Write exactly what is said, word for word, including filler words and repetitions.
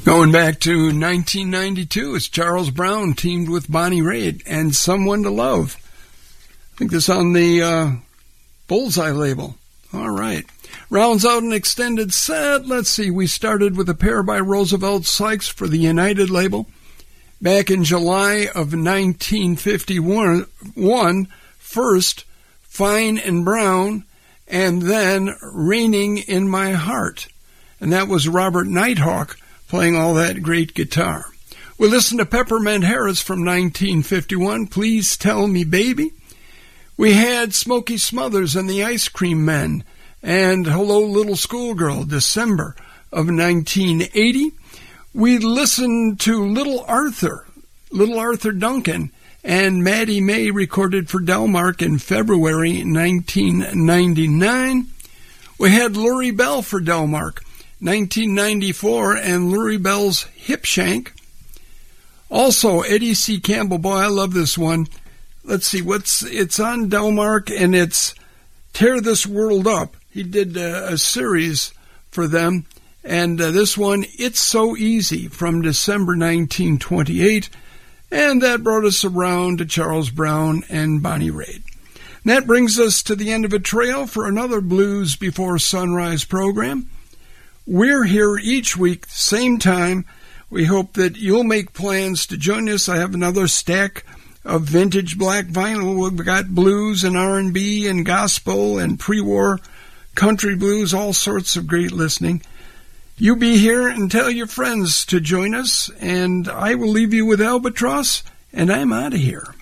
Going back to nineteen ninety-two, it's Charles Brown teamed with Bonnie Raitt and Someone to Love. I think this on the uh, Bullseye label. All right. Rounds out an extended set. Let's see. We started with a pair by Roosevelt Sykes for the United label. Back in July of nineteen fifty-one, first Fine and Brown, and then Raining in My Heart. And that was Robert Nighthawk playing all that great guitar. We listened to Peppermint Harris from nineteen fifty-one, Please Tell Me Baby. We had Smokey Smothers and the Ice Cream Men and Hello Little Schoolgirl, December of nineteen eighty. We listened to Little Arthur, Little Arthur Duncan, and Maddie May, recorded for Delmark in February nineteen ninety-nine. We had Lurie Bell for Delmark, nineteen ninety-four, and Lurie Bell's Hip Shank. Also, Eddie C. Campbell, boy, I love this one. Let's see, what's it's on Delmark, and it's Tear This World Up. He did uh, a series for them, and uh, this one, It's So Easy, from December nineteen twenty-eight, and that brought us around to Charles Brown and Bonnie Raitt. And that brings us to the end of a trail for another Blues Before Sunrise program. We're here each week, same time. We hope that you'll make plans to join us. I have another stack of vintage black vinyl. We've got blues and R and B and gospel and pre-war country blues, all sorts of great listening. You be here and tell your friends to join us, and I will leave you with Albatross, and I'm out of here.